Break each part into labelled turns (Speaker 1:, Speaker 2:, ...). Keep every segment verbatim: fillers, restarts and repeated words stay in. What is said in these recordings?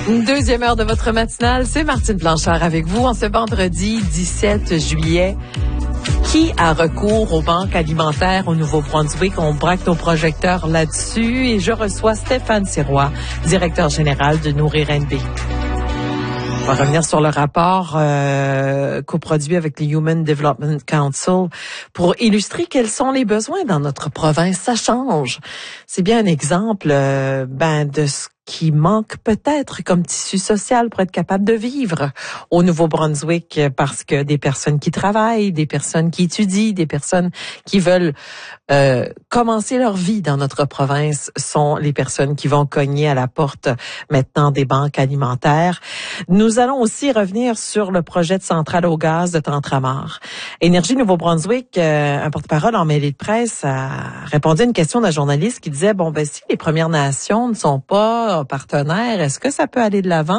Speaker 1: Une deuxième heure de votre matinale, c'est Martine Blanchard avec vous en ce vendredi dix-sept juillet. Qui a recours aux banques alimentaires au Nouveau-Brunswick? On braque nos projecteurs là-dessus et je reçois Stéphane Sirois, directeur général de Nourrir N B. On va revenir sur le rapport euh, coproduit avec le Human Development Council pour illustrer quels sont les besoins dans notre province. Ça change. C'est bien un exemple euh, ben de ce qui manque peut-être comme tissu social pour être capable de vivre au Nouveau-Brunswick, parce que des personnes qui travaillent, des personnes qui étudient, des personnes qui veulent euh, commencer leur vie dans notre province sont les personnes qui vont cogner à la porte maintenant des banques alimentaires. Nous allons aussi revenir sur le projet de centrale au gaz de Tentramar. Énergie Nouveau-Brunswick, euh, un porte-parole en mêlée de presse, a répondu à une question d'un journaliste qui disait, bon, ben si les Premières Nations ne sont pas partenaires, est-ce que ça peut aller de l'avant?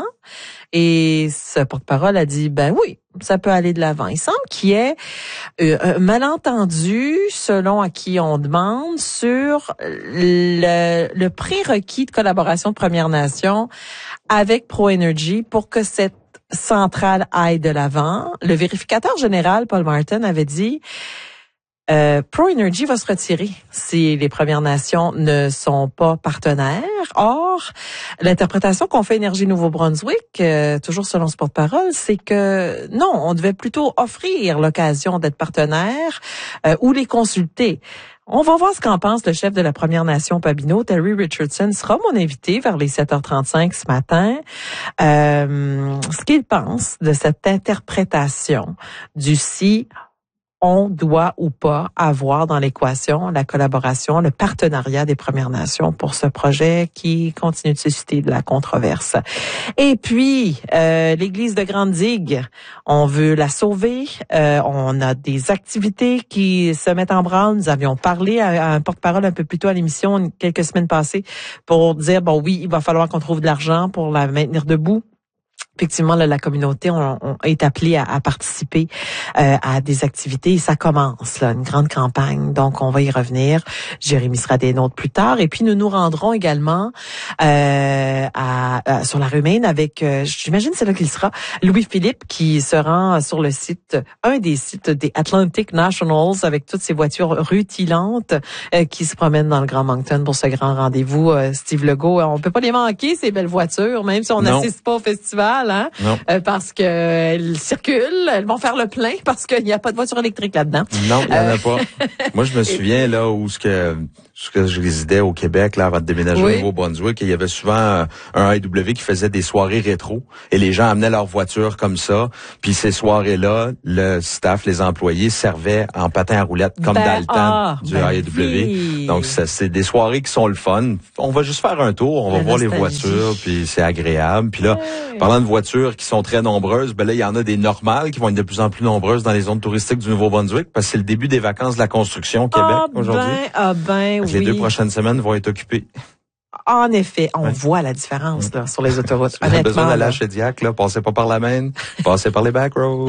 Speaker 1: Et ce porte-parole a dit, ben oui, ça peut aller de l'avant. Il semble qu'il y ait un malentendu, selon à qui on demande, sur le, le prérequis de collaboration de Premières Nations avec ProEnergy pour que cette centrale aille de l'avant. Le vérificateur général, Paul Martin, avait dit Euh, ProEnergy va se retirer si les Premières Nations ne sont pas partenaires. Or, l'interprétation qu'on fait Énergie Nouveau-Brunswick, euh, toujours selon ce porte-parole, c'est que non, on devait plutôt offrir l'occasion d'être partenaire euh, ou les consulter. On va voir ce qu'en pense le chef de la Première Nation Pabineau, Terry Richardson, sera mon invité vers les sept heures trente-cinq ce matin. Euh, ce qu'il pense de cette interprétation du si on doit ou pas avoir dans l'équation la collaboration, le partenariat des Premières Nations pour ce projet qui continue de susciter de la controverse. Et puis, euh, l'église de Grande-Digue, on veut la sauver. Euh, on a des activités qui se mettent en branle. Nous avions parlé à, à un porte-parole un peu plus tôt à l'émission, quelques semaines passées, pour dire, bon oui, il va falloir qu'on trouve de l'argent pour la maintenir debout. Effectivement, là, la communauté on, on est appelée à, à participer euh, à des activités et ça commence, là, une grande campagne. Donc, on va y revenir. Jérémy sera des nôtres plus tard. Et puis, nous nous rendrons également euh, à, à, sur la rue Maine avec, euh, j'imagine c'est là qu'il sera, Louis-Philippe qui se rend sur le site, un des sites des Atlantic Nationals avec toutes ces voitures rutilantes euh, qui se promènent dans le Grand Moncton pour ce grand rendez-vous. Euh, Steve Legault, on peut pas les manquer, ces belles voitures, même si on n'assiste pas au festival. Hein? Euh, parce que euh, elles circulent, elles vont faire le plein parce qu'il n'y a pas de voiture électrique là-dedans.
Speaker 2: Non, il n'y en a pas. Moi, je me souviens là où ce que ce que je résidais au Québec là avant de déménager oui. au Nouveau-Brunswick, il y avait souvent un A E W qui faisait des soirées rétro et les gens amenaient leur voiture comme ça. Puis ces soirées-là, le staff, les employés servaient en patin à roulettes comme
Speaker 1: ben,
Speaker 2: dans le temps
Speaker 1: ah,
Speaker 2: du
Speaker 1: ben
Speaker 2: A E W.
Speaker 1: Oui.
Speaker 2: Donc ça, c'est des soirées qui sont le fun. On va juste faire un tour, on va La voir nostalgie. les voitures, puis c'est agréable. Puis là, ouais. parlant de voitures qui sont très nombreuses, ben là il y en a des normales qui vont être de plus en plus nombreuses dans les zones touristiques du Nouveau-Brunswick parce que c'est le début des vacances de la construction au Québec
Speaker 1: ah
Speaker 2: aujourd'hui.
Speaker 1: Ben, ah ben oui.
Speaker 2: Les deux prochaines semaines vont être occupées.
Speaker 1: En effet, on ouais. voit la différence là sur les autoroutes.
Speaker 2: Vous avez besoin d'aller à Shediac, là, passez pas par la Maine, passez par les back roads.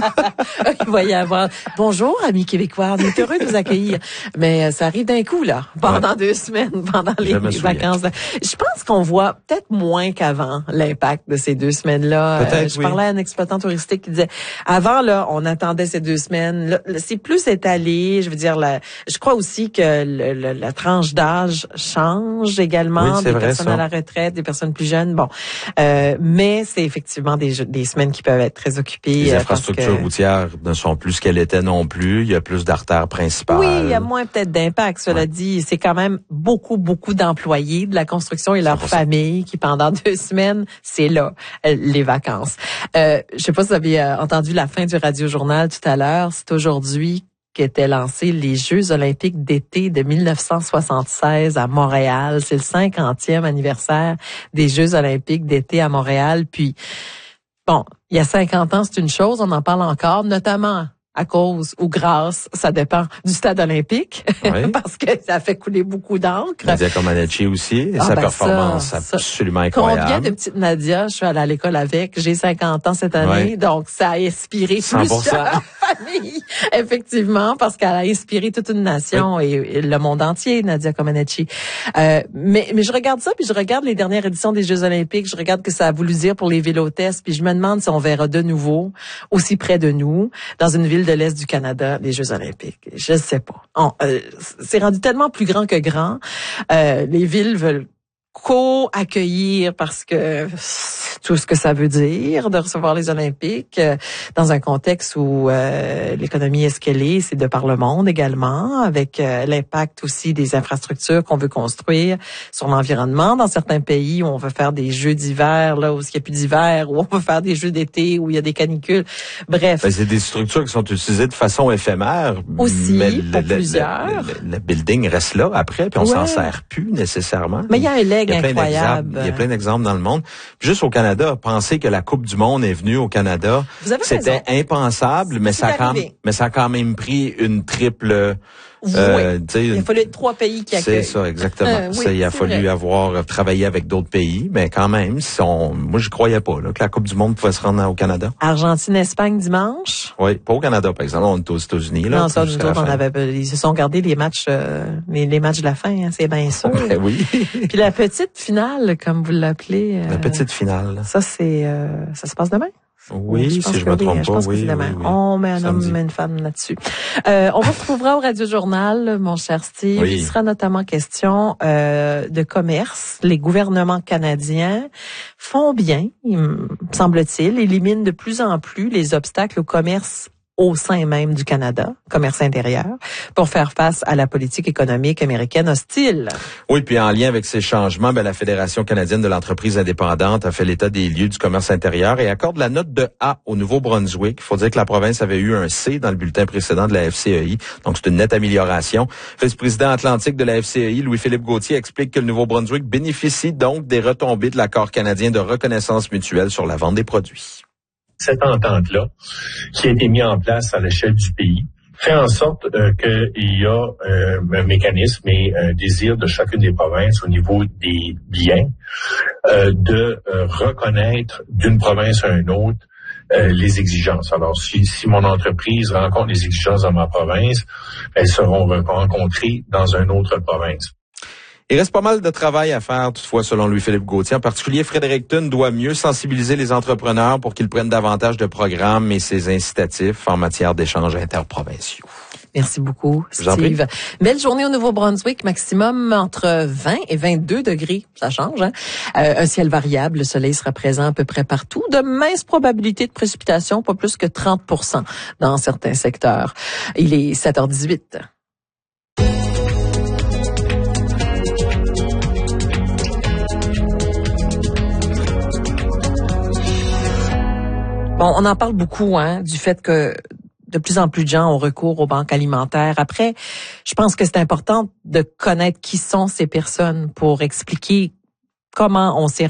Speaker 1: Il va y avoir. Bonjour, amis québécois, on est heureux de vous accueillir. Mais ça arrive d'un coup là, pendant ouais. deux semaines, pendant les, les vacances. Je pense qu'on voit peut-être moins qu'avant l'impact de ces deux semaines-là.
Speaker 2: Peut-être,
Speaker 1: euh, je
Speaker 2: oui.
Speaker 1: parlais à un exploitant touristique qui disait, avant là, on attendait ces deux semaines. Là, c'est plus étalé. Je veux dire, la, je crois aussi que le, le, la tranche d'âge change également.
Speaker 2: Oui,
Speaker 1: des
Speaker 2: vrai,
Speaker 1: personnes
Speaker 2: ça.
Speaker 1: à la retraite, des personnes plus jeunes. Bon, euh, mais c'est effectivement des, des semaines qui peuvent être très occupées.
Speaker 2: Les infrastructures
Speaker 1: que...
Speaker 2: routières ne sont plus ce qu'elles étaient non plus. Il y a plus d'artères principales.
Speaker 1: Oui, il y a moins peut-être d'impact. Cela ouais. dit, c'est quand même beaucoup, beaucoup d'employés de la construction et leurs familles qui, pendant deux semaines, c'est là, les vacances. Euh, je sais pas si vous avez entendu la fin du radio-journal tout à l'heure. C'est aujourd'hui qu'étaient lancés les Jeux olympiques d'été de mille neuf cent soixante-seize à Montréal. C'est le cinquantième anniversaire des Jeux olympiques d'été à Montréal. Puis, bon, il y a cinquante ans, c'est une chose, on en parle encore, notamment à cause ou grâce, ça dépend, du stade olympique, oui. parce que ça fait couler beaucoup d'encre.
Speaker 2: Nadia Comaneci aussi, et ah, sa ben performance ça, absolument ça. incroyable.
Speaker 1: Combien de petites Nadia, je suis allée à l'école avec, j'ai cinquante ans cette année, oui. donc ça a inspiré
Speaker 2: cent pour cent.
Speaker 1: plusieurs famille, effectivement, parce qu'elle a inspiré toute une nation oui. et, et le monde entier, Nadia Comaneci. Euh, mais, mais je regarde ça, puis je regarde les dernières éditions des Jeux olympiques, je regarde que ça a voulu dire pour les vélo-tests, puis je me demande si on verra de nouveau, aussi près de nous, dans une ville de l'Est du Canada, les Jeux olympiques. Je sais pas. On, euh, c'est rendu tellement plus grand que grand. Euh, les villes veulent co-accueillir parce que tout ce que ça veut dire de recevoir les Olympiques euh, dans un contexte où euh, l'économie est ce qu'elle est, c'est de par le monde également, avec euh, l'impact aussi des infrastructures qu'on veut construire sur l'environnement. Dans certains pays où on veut faire des jeux d'hiver, là où il n'y a plus d'hiver, où on veut faire des jeux d'été, où il y a des canicules. Bref.
Speaker 2: Ben, c'est des structures qui sont utilisées de façon éphémère.
Speaker 1: Aussi,
Speaker 2: mais
Speaker 1: pour
Speaker 2: le,
Speaker 1: plusieurs.
Speaker 2: Le, le, le building reste là après, puis on ouais. s'en sert plus nécessairement.
Speaker 1: Mais il y a un leg
Speaker 2: il y a
Speaker 1: incroyable.
Speaker 2: Il y a plein d'exemples dans le monde. Puis juste au Canada, penser que la Coupe du Monde est venue au Canada, c'était raison. impensable, mais ça, a quand, mais ça a quand même pris une triple...
Speaker 1: Euh, oui. Il a fallu être trois pays qui accueillent.
Speaker 2: C'est ça, exactement. Euh, oui,
Speaker 1: ça,
Speaker 2: il a fallu vrai. avoir travaillé avec d'autres pays, mais quand même, si on, moi, je croyais pas là, que la Coupe du Monde pouvait se rendre au Canada.
Speaker 1: Argentine-Espagne dimanche.
Speaker 2: Oui, pas au Canada, par exemple. On est aux États-Unis. Là,
Speaker 1: non, ça, nous autres, on avait, ils se sont gardés les matchs, euh, les, les matchs de la fin, hein, c'est bien sûr.
Speaker 2: Ben oui.
Speaker 1: Puis la petite finale, comme vous l'appelez.
Speaker 2: Euh, la petite finale.
Speaker 1: Ça, c'est, euh, ça se passe demain?
Speaker 2: Oui, je si je me trompe
Speaker 1: oui,
Speaker 2: pas,
Speaker 1: je pense
Speaker 2: oui,
Speaker 1: que c'est demain.
Speaker 2: oui, oui.
Speaker 1: On met un Samedi. homme et une femme là-dessus. Euh, on vous retrouvera au Radio Journal, mon cher Steve. Oui. Il sera notamment question euh, de commerce. Les gouvernements canadiens font bien, semble-t-il, éliminent de plus en plus les obstacles au commerce au sein même du Canada, commerce intérieur, pour faire face à la politique économique américaine hostile.
Speaker 2: Oui, puis en lien avec ces changements, ben, la Fédération canadienne de l'entreprise indépendante a fait l'état des lieux du commerce intérieur et accorde la note de A au Nouveau-Brunswick. Il faut dire que la province avait eu un C dans le bulletin précédent de la F C E I, donc c'est une nette amélioration. Vice-président atlantique de la F C E I, Louis-Philippe Gauthier, explique que le Nouveau-Brunswick bénéficie donc des retombées de l'accord canadien de reconnaissance mutuelle sur la vente des produits.
Speaker 3: Cette entente-là, qui a été mise en place à l'échelle du pays, fait en sorte euh, qu'il y a euh, un mécanisme et un désir de chacune des provinces au niveau des biens euh, de euh, reconnaître d'une province à une autre euh, les exigences. Alors, si, si mon entreprise rencontre les exigences dans ma province, elles seront rencontrées dans une autre province.
Speaker 2: Il reste pas mal de travail à faire, toutefois, selon Louis-Philippe Gauthier. En particulier, Fredericton doit mieux sensibiliser les entrepreneurs pour qu'ils prennent davantage de programmes et ses incitatifs en matière d'échanges interprovinciaux.
Speaker 1: Merci beaucoup, Steve. Belle journée au Nouveau-Brunswick, maximum entre vingt et vingt-deux degrés. Ça change, hein? Euh, un ciel variable, le soleil sera présent à peu près partout. De minces probabilités de précipitation, pas plus que trente pour cent dans certains secteurs. Il est sept heures dix-huit. Bon, on en parle beaucoup, hein, du fait que de plus en plus de gens ont recours aux banques alimentaires. Après, je pense que c'est important de connaître qui sont ces personnes pour expliquer comment on s'est